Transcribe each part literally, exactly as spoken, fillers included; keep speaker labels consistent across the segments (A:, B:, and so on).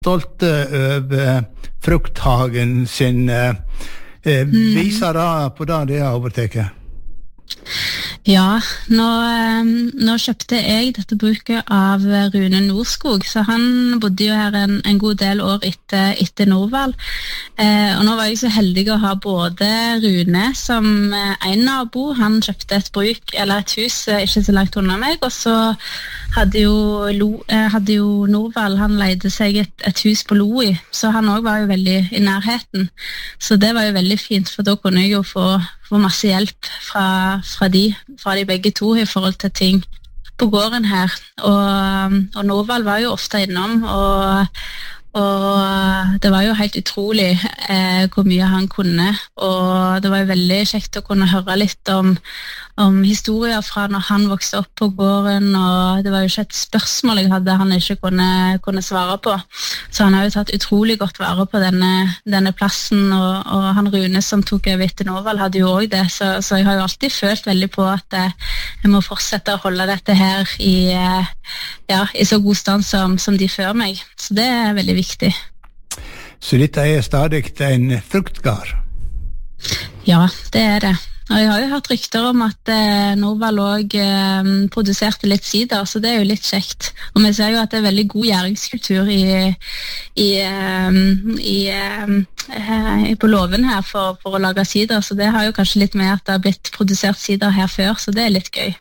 A: stolte over frukthagen sin. Mm. Viser det på det det er overteket?
B: Ja, nå, nå kjøpte jeg dette bruket av Rune Nordskog, så han bodde jo her en, en god del år etter, etter Norvald. Eh, og nå var jeg så heldig å ha både Rune som en nabo, han kjøpte et bruk, eller et hus ikke så langt unna meg, og så hadde jo, Lo, hadde jo Norvald, han leide seg et, et hus på Loi, så han også var jo veldig i nærheten. Så det var jo veldig fint, for da kunne jeg jo få få masse hjelp fra, fra, de, fra de begge to i forhold til ting på gården her. Og, og Norvald var jo ofte innom, og, og det var jo helt utrolig eh, hvor mye han kunne. Og det var jo veldig kjekt å kunne høre litt om, om historier fra når han vokste opp på gården, og det var jo ikke et spørsmål jeg hadde han ikke kunne, kunne svare på. Så han har jo tatt utrolig godt vare på denne, denne plassen, og, og han Rune som tok over etter Norvald hadde jo også det, så, så jeg har jo alltid følt veldig på at eh, jeg må fortsette å holde dette her i, eh, ja, i så god stand som, som de før meg. Så det er veldig viktig.
A: Så dette er stadig en fruktgard?
B: Ja, det er det. Og jeg har jo hørt rykter om at eh, Norvald også eh, produserte litt sider, så det er jo litt kjekt. Og vi ser jo at det er veldig god gjæringskultur i, i, eh, i, eh, på låven her for, for å lage sider, så det har jo kanskje litt med at det har blitt produsert sider her før, så det er litt gøy.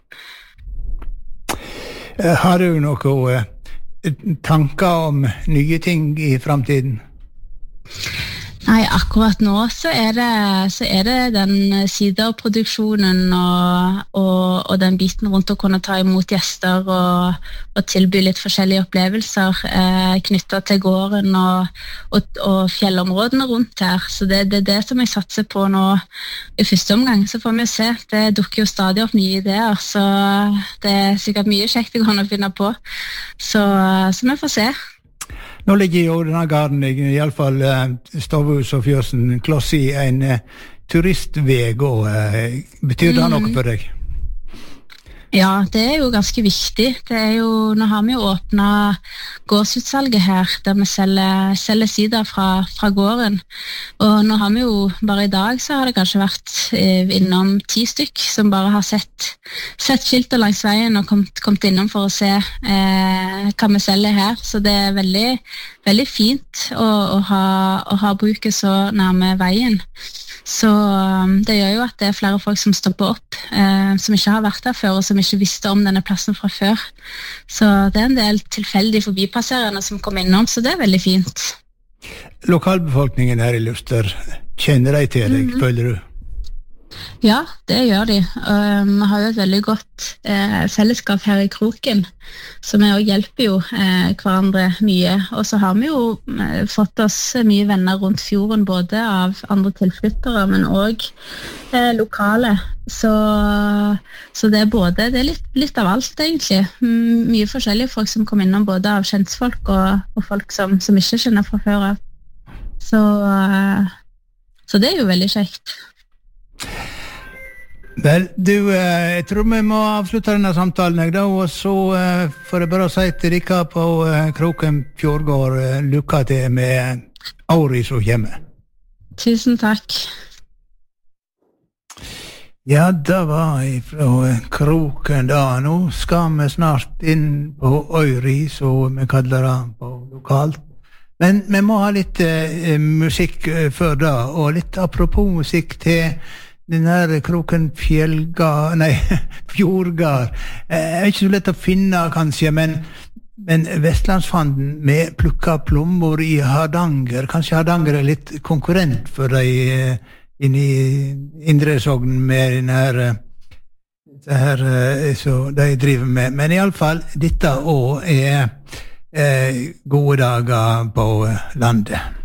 A: Har du noen tanker om nye ting i fremtiden?
B: Nei, akkurat nå så er det, så er det den siderproduksjonen og, og, og den biten rundt å kunne ta imot gjester og, og tilby litt forskjellige opplevelser eh, knyttet til gården og, og, og fjellområdene rundt her. Så det, det er det som jeg satser på nå i første omgang. Så får vi se, det dukker jo stadig opp nye ideer, så det er sikkert mye kjekt jeg kan finne på. Så, så vi får se.
A: Nå ligger jo denne garden, i alle fall uh, Stavhus og Fjøsen, kloss i en uh, turistveg, og uh, betyr det noe for deg? Ja, det er jo ganske viktig. Det er jo, nå har vi jo åpnet gårdsutsalget her, der vi selger, selger sider fra, fra gården. Og nå har vi jo, bare i dag så har det kanskje vært eh, innom ti stykk som bare har sett, sett skilter langs veien og kommet, kommet innom for å se eh, hva vi selger her. Så det er veldig, veldig fint å, å, ha, å ha bruket så nærme veien. Så det gjør jo at det er flere folk som stopper opp, eh, som ikke har vært der før, og som ikke visste om denne plassen fra før. Så det er en del tilfeldig forbipasserende som kommer innom, så det er veldig fint. Lokalbefolkningen her i Luster, kjenner de til deg, mm-hmm. føler du?
B: Ja, det gjør de. Vi um, har jo et veldig godt eh, fellesskap her i Kroken, så vi også hjelper jo eh, hverandre mye. Og så har vi jo eh, fått oss mye venner rundt fjorden, både av andre tilflyttere, men også eh, lokale. Så, så det er både, det er litt, litt av alt egentlig. M- mye forskjellige folk som kommer innom, både av kjentfolk og, og folk som, som ikke kjenner fra før av. Så, eh, så det er jo veldig kjekt.
A: Vel, du, eh, jeg tror vi må avslutte denne samtalen, jeg da, og så eh, får jeg bare si til dere på eh, Kroken Fjordgård, eh, lykke til med året som kommer.
B: Tusen takk.
A: Ja, det var fra Kroken da. Nå skal vi snart inn på Øyri, så vi kaller det på lokalt. Men vi må ha litt eh, musikk eh, før da, og litt apropos musikk til den her Kroken Fjellgard, nei, Fjordgard. Eh, er ikke så lett å finne, kanskje, men, men Vestlandsfanden med plukka plommer i Hardanger. Kanskje Hardanger er litt konkurrent for deg eh, inn i Indre Sogn med den her, det her eh, så de driver med. Men i alle fall, dette også er eh, gode dager på landet.